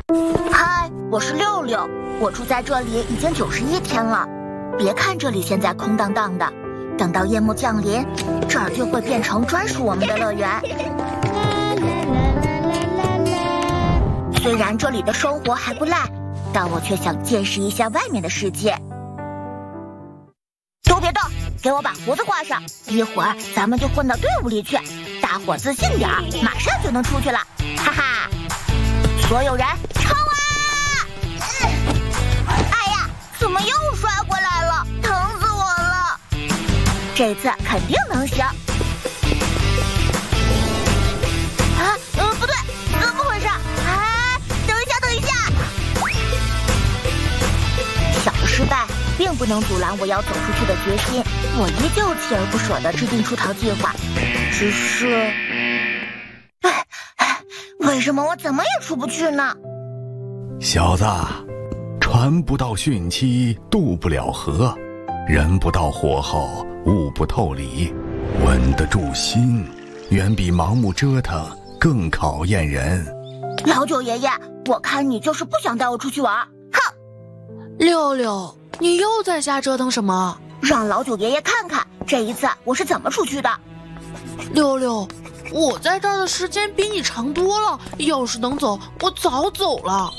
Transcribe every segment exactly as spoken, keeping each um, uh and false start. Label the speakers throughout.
Speaker 1: 嗨，我是六六，我住在这里已经九十一天了。别看这里现在空荡荡的，等到夜幕降临，这儿就会变成专属我们的乐园。虽然这里的生活还不赖，但我却想见识一下外面的世界。都别动，给我把胡子挂上，一会儿咱们就混到队伍里去。大伙自信点儿，马上就能出去了，哈哈！所有人冲啊！哎呀，怎么又摔回来了？疼死我了！这次肯定能行。啊，呃，不对，怎么回事？哎，等一下，等一下！小的失败并不能阻拦我要走出去的决心，我依旧锲而不舍地制定出逃计划。只是，哎，为什么我怎么也出不去呢？
Speaker 2: 小子，船不到汛期渡不了河，人不到火候悟不透理，稳得住心，远比盲目折腾更考验人。
Speaker 1: 老九爷爷，我看你就是不想带我出去玩。哼！
Speaker 3: 六六，你又在瞎折腾什么？
Speaker 1: 让老九爷爷看看这一次我是怎么出去的。
Speaker 3: 六六，我在这儿的时间比你长多了，要是能走，我早走了。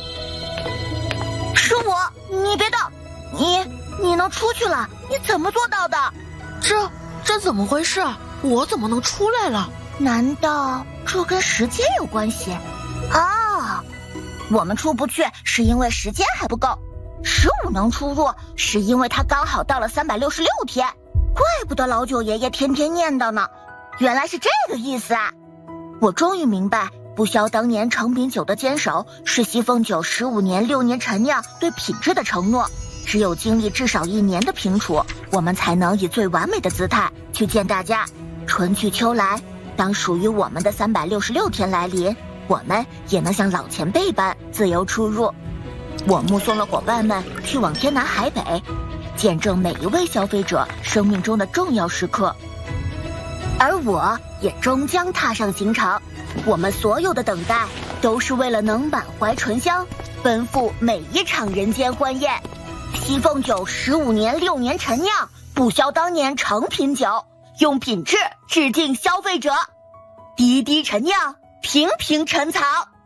Speaker 1: 是我，你别动，你你能出去了？你怎么做到的？
Speaker 3: 这这怎么回事？我怎么能出来了？
Speaker 1: 难道这跟时间有关系？啊，我们出不去是因为时间还不够，十五能出入是因为它刚好到了三百六十六天，怪不得老九爷爷天天念叨呢。原来是这个意思啊！我终于明白，不肖当年成品酒的坚守是西凤酒十五年六年陈酿对品质的承诺。只有经历至少一年的平处，我们才能以最完美的姿态去见大家。春去秋来，当属于我们的三百六十六天来临，我们也能像老前辈般自由出入。我目送了伙伴们去往天南海北，见证每一位消费者生命中的重要时刻。而我也终将踏上行程，我们所有的等待都是为了能满怀醇香，奔赴每一场人间欢宴。西凤酒十五年六年陈酿，不肖当年成品酒，用品质致敬消费者。滴滴陈酿，瓶瓶陈藏。